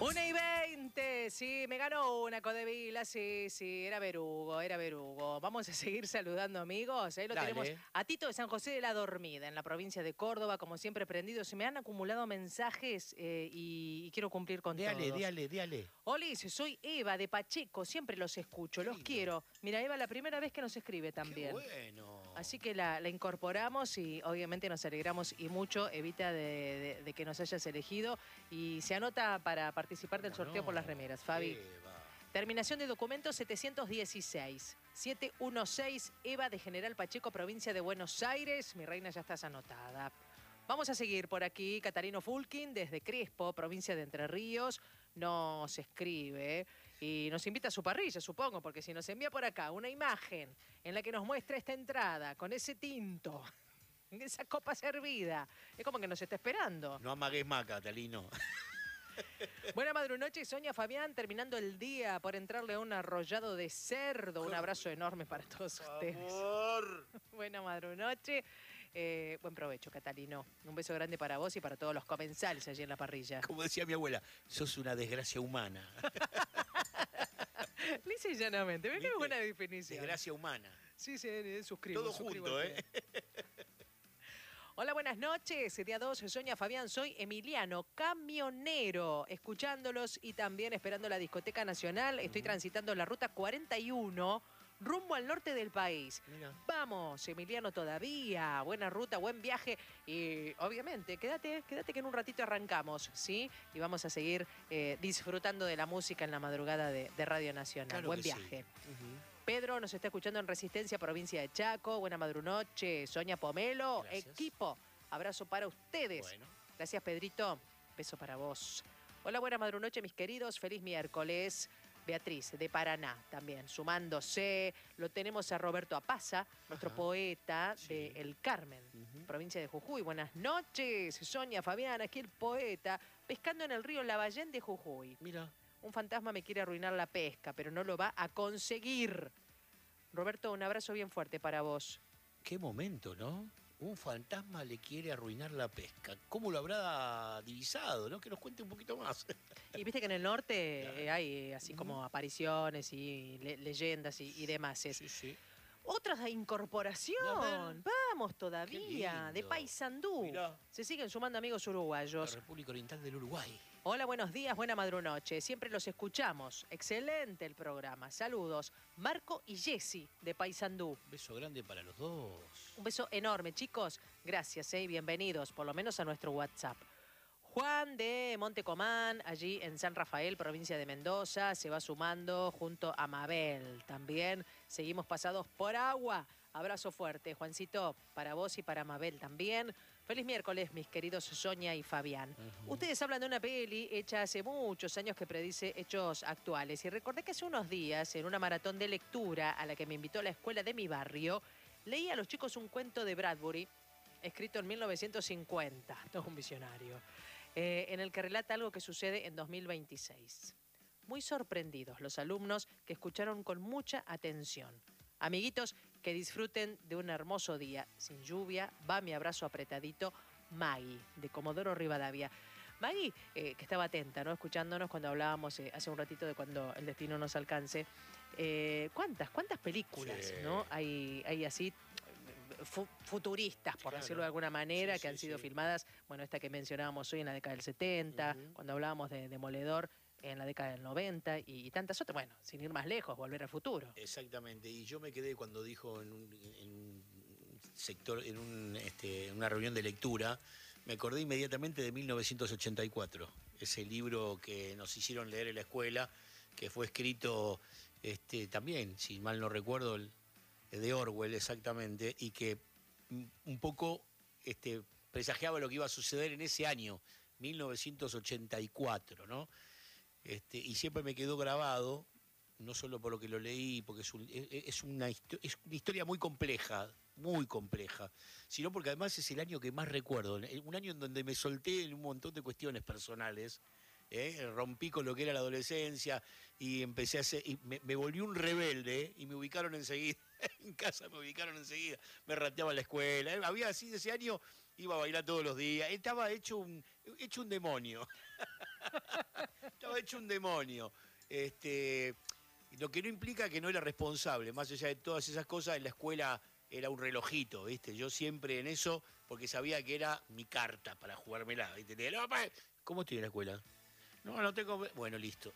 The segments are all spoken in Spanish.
1:20, sí, me ganó una Codevila, sí, era Verugo. Vamos a seguir saludando, amigos. Ahí lo Dale. tenemos a Tito de San José de la Dormida, en la provincia de Córdoba, como siempre prendido. Se me han acumulado mensajes y quiero cumplir con todos. Díale. Olis, soy Eva de Pacheco, siempre los escucho, los quiero. Mira, Eva, la primera vez que nos escribe también. Qué bueno. Así que la incorporamos y obviamente nos alegramos y mucho, Evita, de que nos hayas elegido. Y se anota para participar del sorteo por las remeras, Fabi. Eva. Terminación de documento 716. 716, Eva de General Pacheco, provincia de Buenos Aires. Mi reina, ya estás anotada. Vamos a seguir por aquí. Catarino Fulkin, desde Crespo, provincia de Entre Ríos, nos escribe y nos invita a su parrilla, supongo, porque si nos envía por acá una imagen en la que nos muestra esta entrada con ese tinto, esa copa servida, es como que nos está esperando. No amagues más, Catalino. Buena madrunoche, Sonia Fabián, terminando el día por entrarle a un arrollado de cerdo. Un abrazo enorme para todos ustedes. Por favor. Buena madrunoche. Buen provecho, Catalino. Un beso grande para vos y para todos los comensales allí en la parrilla. Como decía mi abuela, sos una desgracia humana. Lisa y llanamente. ¿Ves qué buena definición? Desgracia humana. Sí, suscribo. Todo suscribo junto, al pie. Hola, buenas noches. Día 2, Sonia Fabián. Soy Emiliano, camionero, escuchándolos y también esperando la Discoteca Nacional. Estoy transitando la ruta 41, rumbo al norte del país. Mira. Vamos, Emiliano, todavía. Buena ruta, buen viaje. Y obviamente, quédate que en un ratito arrancamos, ¿sí? Y vamos a seguir disfrutando de la música en la madrugada de Radio Nacional. Claro Buen que viaje. Sí. Pedro nos está escuchando en Resistencia, provincia de Chaco. Buena madrunoche. Sonia Pomelo, Gracias. equipo. Abrazo para ustedes. Bueno. Gracias, Pedrito. Beso para vos. Hola, buena madrunoche, mis queridos. Feliz miércoles. Beatriz, de Paraná, también sumándose. Lo tenemos a Roberto Apaza, nuestro poeta de El Carmen, provincia de Jujuy. Buenas noches, Sonia Fabián, aquí el poeta, pescando en el río Lavallén de Jujuy. Mira. Un fantasma me quiere arruinar la pesca, pero no lo va a conseguir. Roberto, un abrazo bien fuerte para vos. Qué momento, ¿no? Un fantasma le quiere arruinar la pesca. ¿Cómo lo habrá divisado, no? Que nos cuente un poquito más. Y viste que en el norte hay así como apariciones y leyendas y demás. Sí. Otra incorporación. Vamos todavía. Qué De lindo. Paysandú. Mirá. Se siguen sumando amigos La uruguayos. República Oriental del Uruguay. Hola, buenos días, buena madrunoche. Siempre los escuchamos. Excelente el programa. Saludos. Marco y Jessy de Paysandú. Beso grande para los dos. Un beso enorme, chicos. Gracias y bienvenidos, por lo menos a nuestro WhatsApp. Juan de Montecomán, allí en San Rafael, provincia de Mendoza, se va sumando junto a Mabel. También seguimos pasados por agua. Abrazo fuerte, Juancito, para vos y para Mabel también. Feliz miércoles, mis queridos Sonia y Fabián. Ustedes hablan de una peli hecha hace muchos años que predice hechos actuales. Y recordé que hace unos días, en una maratón de lectura a la que me invitó la escuela de mi barrio, leí a los chicos un cuento de Bradbury, escrito en 1950. Todo un visionario. En el que relata algo que sucede en 2026. Muy sorprendidos los alumnos que escucharon con mucha atención. Amiguitos, que disfruten de un hermoso día. Sin lluvia, va mi abrazo apretadito, Maggie, de Comodoro Rivadavia. Maggie, que estaba atenta, ¿no? Escuchándonos cuando hablábamos hace un ratito de cuando el destino nos alcance. ¿Cuántas películas, Sí. ¿no? Hay así futuristas, por Claro. decirlo de alguna manera, Sí, que han sí, sido sí. filmadas, bueno, esta que mencionábamos hoy en la década del 70, cuando hablábamos de Demoledor en la década del 90 y tantas otras, bueno, sin ir más lejos, Volver al Futuro. Exactamente, y yo me quedé cuando dijo en un sector, en una reunión de lectura, me acordé inmediatamente de 1984, ese libro que nos hicieron leer en la escuela, que fue escrito también, si mal no recuerdo, de Orwell exactamente, y que un poco presagiaba lo que iba a suceder en ese año, 1984, ¿no? Y siempre me quedó grabado, no solo por lo que lo leí, porque es una historia muy compleja, sino porque además es el año que más recuerdo, un año en donde me solté en un montón de cuestiones personales, rompí con lo que era la adolescencia y empecé a hacer, y me volví un rebelde y me ubicaron enseguida, en casa me ubicaron enseguida, me rateaba en la escuela, había así de ese año, iba a bailar todos los días, estaba hecho un demonio. Estaba hecho un demonio. Lo que no implica que no era responsable. Más allá de todas esas cosas, en la escuela era un relojito, ¿viste? Yo siempre en eso, porque sabía que era mi carta para jugármela, ¿viste? No, papá, ¿cómo estoy en la escuela? No, no tengo... Bueno, listo.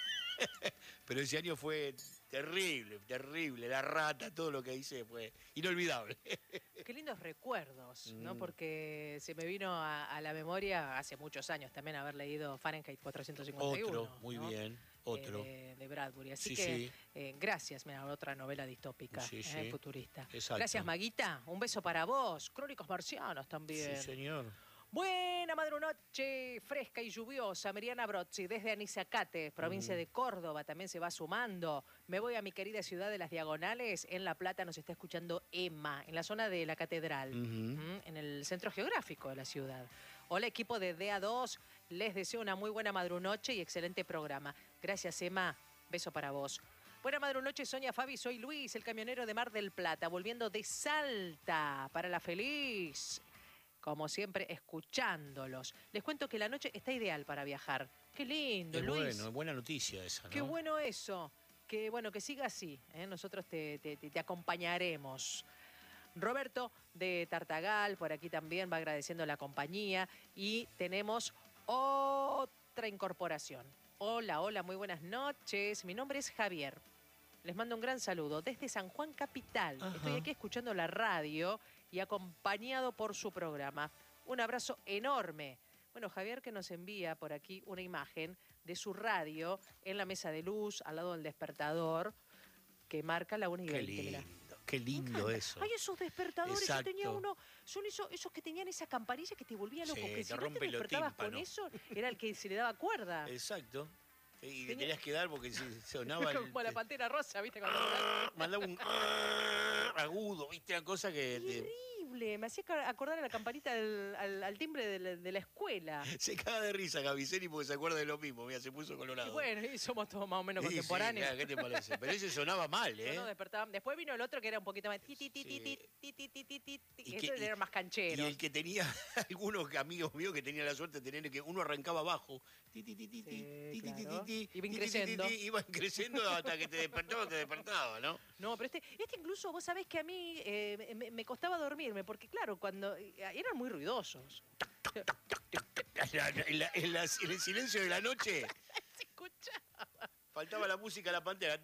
Pero ese año fue terrible, terrible. La rata, todo lo que hice fue inolvidable. Qué lindos recuerdos, ¿no? Porque se me vino a la memoria hace muchos años también haber leído Fahrenheit 451. Otro, muy ¿no? bien, otro. De Bradbury. Así Sí, que sí. Gracias, mira, otra novela distópica, Sí, sí. futurista. Exacto. Gracias, Maguita. Un beso para vos. Crónicos marcianos también. Sí, señor. Buena madrunoche, fresca y lluviosa. Miriana Brozzi, desde Anizacate, provincia de Córdoba, también se va sumando. Me voy a mi querida ciudad de Las Diagonales. En La Plata nos está escuchando Emma, en la zona de la Catedral, en el centro geográfico de la ciudad. Hola, equipo de DA2. Les deseo una muy buena madrunoche y excelente programa. Gracias, Emma. Beso para vos. Buena madrunoche, Sonia, Fabi. Soy Luis, el camionero de Mar del Plata, volviendo de Salta para La Feliz. Como siempre, escuchándolos. Les cuento que la noche está ideal para viajar. Qué lindo, Es Luis. bueno, buena noticia esa, ¿no? Qué bueno eso. Que bueno, que siga así. Nosotros te acompañaremos. Roberto de Tartagal, por aquí también va agradeciendo la compañía. Y tenemos otra incorporación. Hola, hola, muy buenas noches. Mi nombre es Javier. Les mando un gran saludo desde San Juan Capital. Ajá. Estoy aquí escuchando la radio y acompañado por su programa. Un abrazo enorme. Bueno, Javier que nos envía por aquí una imagen de su radio en la mesa de luz, al lado del despertador, que marca la 1 y Qué 20. lindo, Mirá. qué lindo eso. Ay, esos despertadores, Exacto. yo tenía uno, son esos que tenían esa campanilla que te volvía loco, Sí, que te si no te rompe los despertabas con tímpanos. eso, era el que se le daba cuerda. Exacto. Y le Tenía- tenías que dar porque si sonaba... Como la Pantera Rosa, ¿viste? Cuando mandaba un agudo, ¿viste? Una cosa que... Terrible, me hacía acordar a la campanita al timbre de la escuela. Se caga de risa Gaviceni porque se acuerda de lo mismo. Mira, se puso Y colorado. bueno, y somos todos más o menos Sí, sí, contemporáneos. claro, ¿qué te parece? Pero ese sonaba mal, ¿eh? No despertaban. Después vino el otro que era un poquito más... Y Ese era más y canchero. el que tenía, algunos amigos míos que tenían la suerte de tener que uno arrancaba abajo. claro. Iban creciendo. Iban creciendo hasta que te despertaba, ¿no? No, pero este incluso, vos sabés que a mí me costaba dormirme, porque claro, cuando eran muy ruidosos. En el silencio de la noche Se escucha. faltaba la música, la pantera.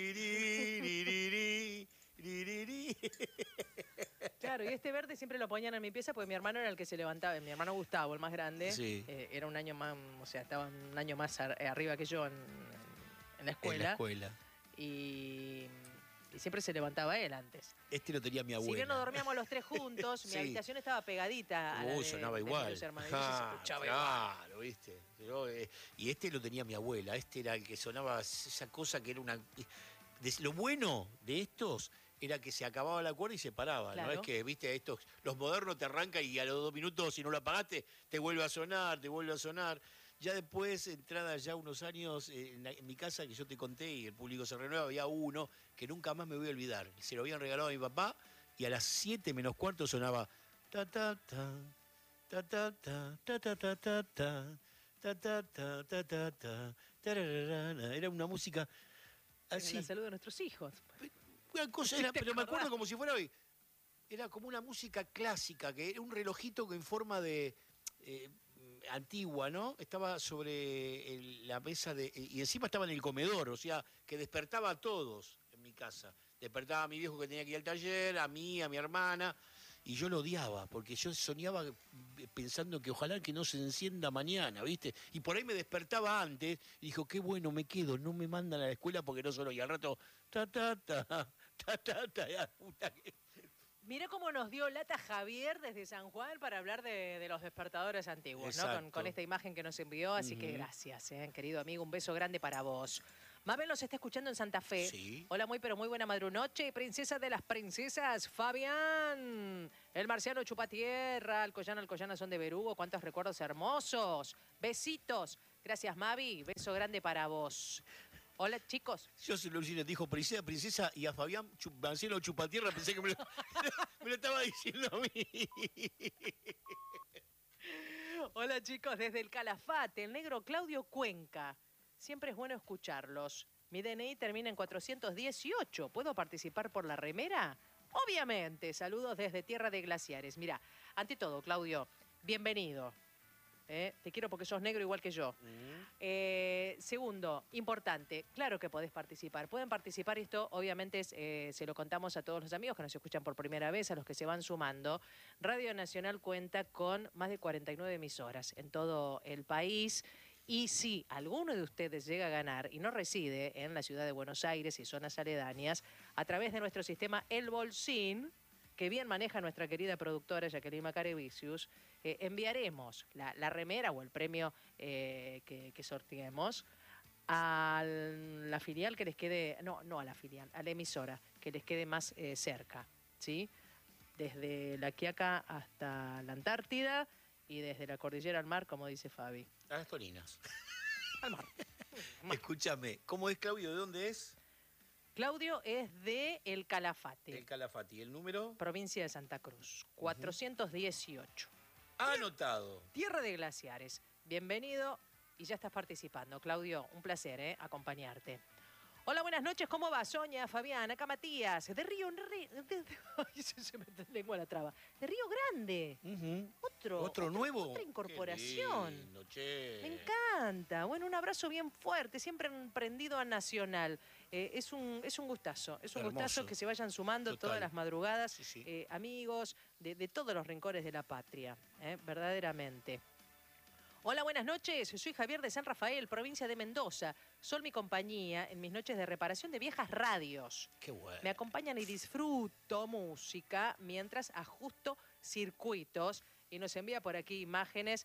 Claro, y este verde siempre lo ponían en mi pieza porque mi hermano era el que se levantaba. Mi hermano Gustavo, el más grande, Sí. era un año más, o sea, estaba un año más arriba que yo en la escuela. En la escuela. Y siempre se levantaba él antes. Este lo tenía mi abuela. Si bien no dormíamos los tres juntos, mi Sí. habitación estaba pegadita a la de, sonaba de igual. mis hermanos. Y se escuchaba igual. Claro, ¿viste? Y este lo tenía mi abuela. Este era el que sonaba esa cosa que era una... Lo bueno de estos era que se acababa la cuerda y se paraba. Claro. No es que, viste, estos, los modernos te arrancan y a los 2 minutos, si no lo apagaste, te vuelve a sonar, te vuelve a sonar. Ya después, entrada ya unos años, en mi casa que yo te conté y el público se renueva, había uno que nunca más me voy a olvidar. Se lo habían regalado a mi papá y a las 7 menos cuarto sonaba ta ta ta ta ta ta ta ta ta ta ta ta ta ta ta ta ta tararara. Era una música así. La salud de nuestros hijos. Una cosa era, pero me acuerdo como si fuera hoy. Era como una música clásica, que era un relojito que en forma de antigua, ¿no? Estaba sobre la mesa y encima estaba en el comedor, o sea, que despertaba a todos en mi casa. Despertaba a mi viejo que tenía que ir al taller, a mí, a mi hermana, y yo lo odiaba, porque yo soñaba pensando que ojalá que no se encienda mañana, ¿viste? Y por ahí me despertaba antes, y dijo, qué bueno, me quedo, no me mandan a la escuela porque no solo, y al rato, ta, ta, ta, ta, ta, ta, ya, puta que... Mirá cómo nos dio lata Javier desde San Juan para hablar de los despertadores antiguos, ¿no? Exacto. Con esta imagen que nos envió, así que gracias, querido amigo, un beso grande para vos. Mabel nos está escuchando en Santa Fe. Sí. Hola, pero muy buena madrunoche. Princesa de las princesas, Fabián. El marciano Chupatierra, Alcoyana son de Berugo. Cuántos recuerdos hermosos. Besitos. Gracias, Mavi. Beso grande para vos. Hola, chicos. Yo se lo dijo princesa, y a Fabián Marcelo Chupatierra pensé que me lo estaba diciendo a mí. Hola chicos, desde el Calafate, el negro Claudio Cuenca. Siempre es bueno escucharlos. Mi DNI termina en 418. ¿Puedo participar por la remera? Obviamente. Saludos desde Tierra de Glaciares. Mira, ante todo, Claudio, bienvenido. Te quiero porque sos negro igual que yo. Segundo, importante, claro que podés participar. Pueden participar, esto obviamente se lo contamos a todos los amigos que nos escuchan por primera vez, a los que se van sumando. Radio Nacional cuenta con más de 49 emisoras en todo el país. Y si alguno de ustedes llega a ganar y no reside en la ciudad de Buenos Aires y zonas aledañas, a través de nuestro sistema El Bolsín, que bien maneja nuestra querida productora Jacqueline Macarevicius, enviaremos la remera o el premio que sorteemos a la filial que les quede, no a la filial, a la emisora que les quede más cerca, ¿sí? Desde La Quiaca hasta la Antártida y desde la cordillera al mar, como dice Fabi. A las Tolinas. Al mar. Escúchame, ¿cómo es Claudio? ¿De dónde es? Claudio es de El Calafate. El Calafate. ¿Y el número? Provincia de Santa Cruz. 418. Anotado. Tierra de Glaciares. Bienvenido y ya estás participando. Claudio, un placer acompañarte. Hola, buenas noches. ¿Cómo va? Sonia, Fabián, acá Matías. De Río... Ay, se me lengua la traba. De Río Grande. ¿Otro nuevo? Otra incorporación. Qué lindo, che. Me encanta. Bueno, un abrazo bien fuerte. Siempre prendido a Nacional. Es un gustazo. Es un Hermoso. gustazo que se vayan sumando Total. todas las madrugadas. Sí. Amigos de todos los rincones de la patria. Verdaderamente. Hola, buenas noches. Soy Javier de San Rafael, provincia de Mendoza. Son mi compañía en mis noches de reparación de viejas radios. Qué bueno. Me acompañan y disfruto música mientras ajusto circuitos y nos envía por aquí imágenes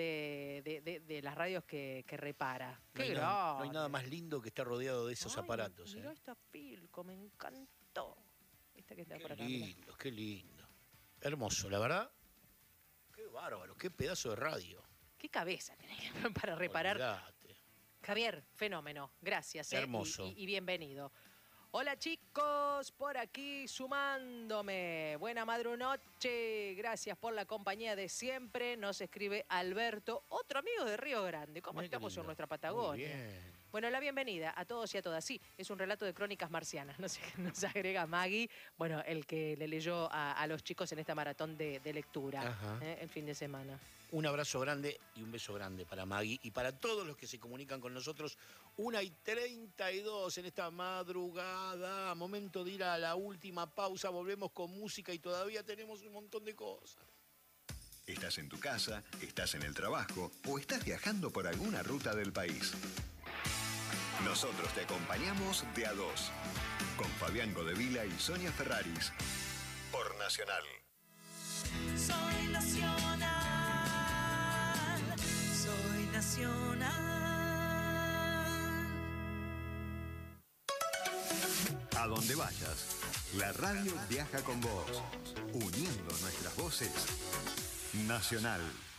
de las radios que repara. No hay nada más lindo que estar rodeado de esos aparatos. Mirá esta Pilco, me encantó. Esta que está por acá. Qué lindo, qué lindo. Hermoso, la verdad. Qué bárbaro, qué pedazo de radio. Qué cabeza tenés para reparar. Olvidate. Javier, fenómeno. Gracias. Hermoso. Y bienvenido. Hola chicos, por aquí sumándome. Buena madrunoche. Gracias por la compañía de siempre. Nos escribe Alberto, otro amigo de Río Grande. ¿Cómo estamos en nuestra Patagonia? Muy bien. Bueno, la bienvenida a todos y a todas. Sí, es un relato de crónicas marcianas. Nos agrega Maggie, bueno, el que le leyó a los chicos en esta maratón de lectura el fin de semana. Un abrazo grande y un beso grande para Maggie y para todos los que se comunican con nosotros. 1:32 en esta madrugada. Momento de ir a la última pausa. Volvemos con música y todavía tenemos un montón de cosas. Estás en tu casa, estás en el trabajo o estás viajando por alguna ruta del país. Nosotros te acompañamos de a dos. Con Fabián Godevila y Sonia Ferraris. Por Nacional. Soy Nacional. Soy Nacional. A donde vayas, la radio viaja con vos. Uniendo nuestras voces. Nacional.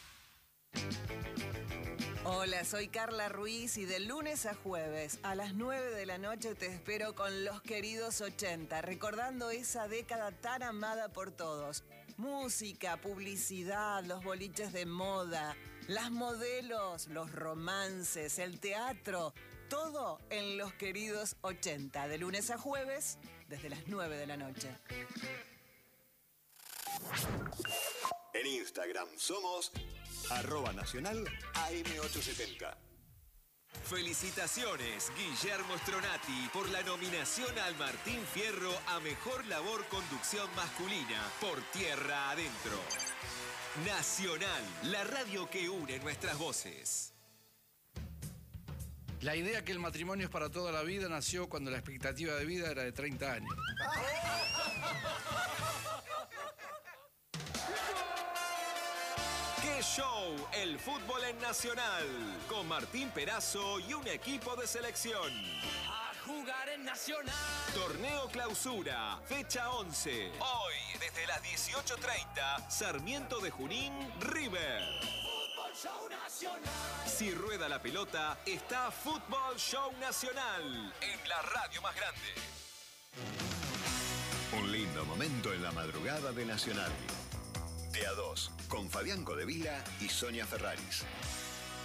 Hola, soy Carla Ruiz y de lunes a jueves a las 9 de la noche te espero con Los Queridos 80, recordando esa década tan amada por todos. Música, publicidad, los boliches de moda, las modelos, los romances, el teatro, todo en Los Queridos 80, de lunes a jueves desde las 9 de la noche. En Instagram somos @nacional AM870. Felicitaciones, Guillermo Stronati, por la nominación al Martín Fierro a Mejor Labor Conducción Masculina por Tierra Adentro. Nacional, la radio que une nuestras voces. La idea que el matrimonio es para toda la vida nació cuando la expectativa de vida era de 30 años. ¡Qué show! El fútbol en Nacional, con Martín Perazo y un equipo de selección. A jugar en Nacional. Torneo Clausura, fecha 11. Hoy, desde las 18:30, Sarmiento de Junín, River. Fútbol Show Nacional. Si rueda la pelota, está Fútbol Show Nacional, en la radio más grande. Un lindo momento en la madrugada de Nacional. De A2, con Fabián Codevila y Sonia Ferraris.